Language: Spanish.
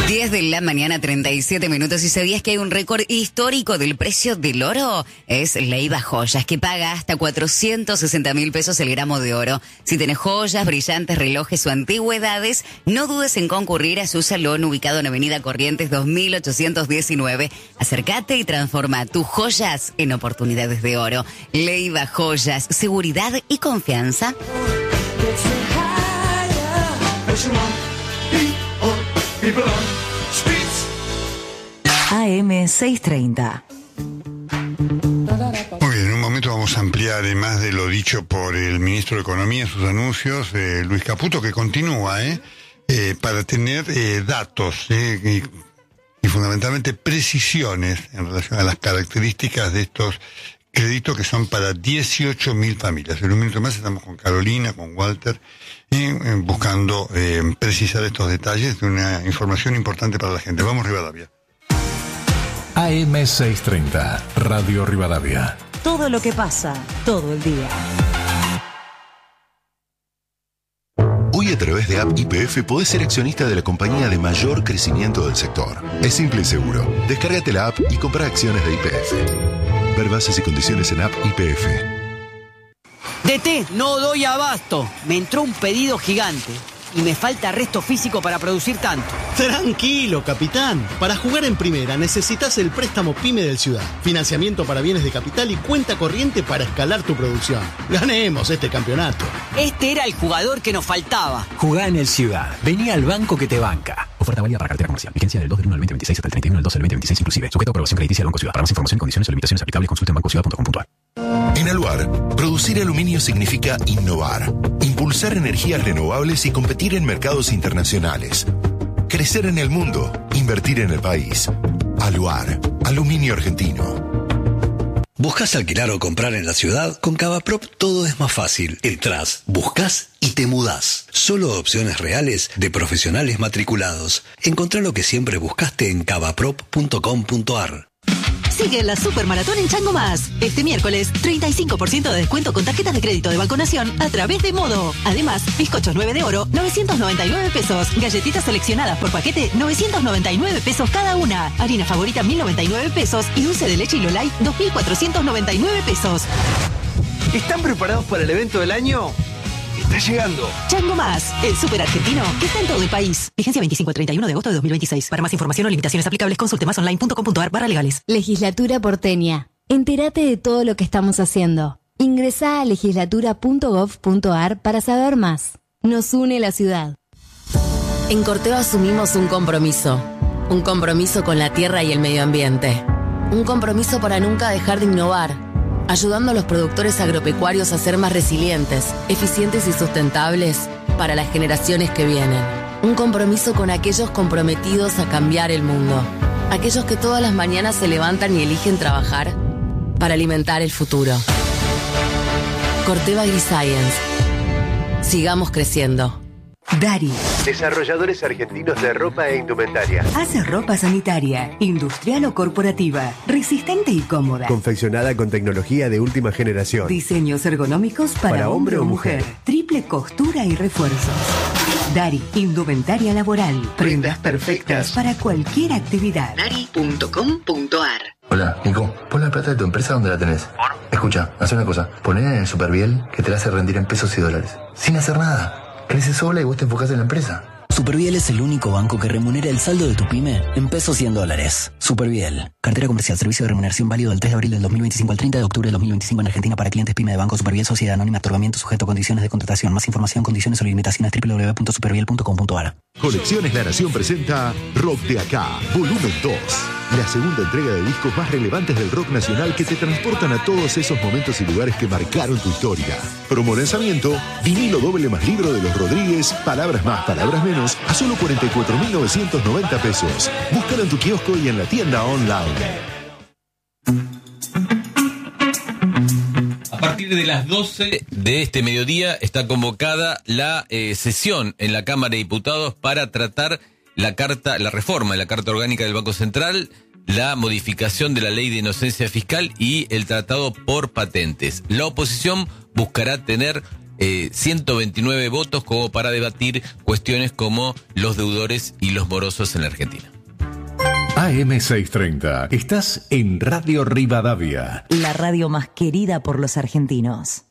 10 de la mañana, 37 minutos. ¿Y sabías que hay un récord histórico del precio del oro? Es Leiva Joyas, que paga hasta 460.000 pesos el gramo de oro. Si tenés joyas, brillantes, relojes o antigüedades, no dudes en concurrir a su salón ubicado en Avenida Corrientes 2819. Acércate y transforma tus joyas en oportunidades de oro. Leiva Joyas, seguridad y confianza. AM630. Muy bien, en un momento vamos a ampliar más de lo dicho por el ministro de Economía, sus anuncios, Luis Caputo, que continúa, para tener datos y fundamentalmente precisiones en relación a las características de estos créditos que son para 18.000 familias. En un minuto más estamos con Carolina, con Walter, buscando precisar estos detalles de una información importante para la gente. Vamos, Rivadavia. AM630, Radio Rivadavia. Todo lo que pasa, todo el día. Hoy a través de App YPF podés ser accionista de la compañía de mayor crecimiento del sector. Es simple y seguro. Descárgate la app y compra acciones de YPF. Ver bases y condiciones en App YPF. DT, no doy abasto. Me entró un pedido gigante y me falta resto físico para producir tanto. Tranquilo, capitán. Para jugar en primera necesitas el préstamo PYME del Ciudad. Financiamiento para bienes de capital y cuenta corriente para escalar tu producción. Ganemos este campeonato. Este era el jugador que nos faltaba. Jugá en el Ciudad. Vení al banco que te banca. Oferta válida para cartera comercial. Vigencia del 2 del 1 al 2026 hasta el 31 del 12 del 2026 inclusive. Sujeto a aprobación crediticia del Banco Ciudad. Para más información y condiciones o limitaciones aplicables, consulte en bancociudad.com.ar. En Aluar, producir aluminio significa innovar, impulsar energías renovables y competir en mercados internacionales. Crecer en el mundo, invertir en el país. Aluar, aluminio argentino. ¿Buscas alquilar o comprar en la ciudad? Con Cavaprop todo es más fácil. Entrás, buscas y te mudás. Solo opciones reales de profesionales matriculados. Encontrá lo que siempre buscaste en cavaprop.com.ar. Sigue la Supermaratón en Chango Más. Este miércoles, 35% de descuento con tarjetas de crédito de Banco Nación a través de Modo. Además, bizcochos 9 de oro, 999 pesos. Galletitas seleccionadas por paquete, 999 pesos cada una. Harina favorita, 1.099 pesos. Y dulce de leche Hilo Light, 2.499 pesos. ¿Están preparados para el evento del año? Está llegando. Chango Más, el súper argentino que está en todo el país. Vigencia 25 al 31 de agosto de 2026. Para más información o limitaciones aplicables, consulte masonline.com.ar/legales. Legislatura porteña. Entérate de todo lo que estamos haciendo. Ingresá a legislatura.gov.ar para saber más. Nos une la ciudad. En Corteva asumimos un compromiso. Un compromiso con la tierra y el medio ambiente. Un compromiso para nunca dejar de innovar, ayudando a los productores agropecuarios a ser más resilientes, eficientes y sustentables para las generaciones que vienen. Un compromiso con aquellos comprometidos a cambiar el mundo. Aquellos que todas las mañanas se levantan y eligen trabajar para alimentar el futuro. Corteva AgriScience. Sigamos creciendo. Dari. Desarrolladores argentinos de ropa e indumentaria. Hace ropa sanitaria, industrial o corporativa, resistente y cómoda. Confeccionada con tecnología de última generación. Diseños ergonómicos para hombre o mujer. Triple costura y refuerzos. Dari, indumentaria laboral. Prendas perfectas para cualquier actividad. Dari.com.ar. Hola, Nico, pon la plata de tu empresa donde la tenés. Escucha, haz una cosa. Ponela en el Superviel que te la hace rendir en pesos y dólares. Sin hacer nada. Crece sola y vos te enfocás en la empresa. Superviel es el único banco que remunera el saldo de tu pyme en pesos y en dólares. Superviel. Cartera comercial. Servicio de remuneración válido del 3 de abril del 2025 al 30 de octubre del 2025 en Argentina para clientes pyme de Banco Superviel Sociedad Anónima. Otorgamiento sujeto a condiciones de contratación. Más información, condiciones o limitaciones www.superviel.com.ar. Colecciones La Nación presenta Rock de Acá, volumen 2. La segunda entrega de discos más relevantes del rock nacional que te transportan a todos esos momentos y lugares que marcaron tu historia. Promo lanzamiento, vinilo doble más libro de los Rodríguez, palabras más, palabras menos, a solo 44.990 pesos. Búscalo en tu kiosco y en la tienda online. A partir de las 12 de este mediodía está convocada la sesión en la Cámara de Diputados para tratar la reforma de la Carta Orgánica del Banco Central, la modificación de la Ley de Inocencia Fiscal y el tratado por patentes. La oposición buscará tener 129 votos como para debatir cuestiones como los deudores y los morosos en la Argentina. AM630. Estás en Radio Rivadavia. La radio más querida por los argentinos.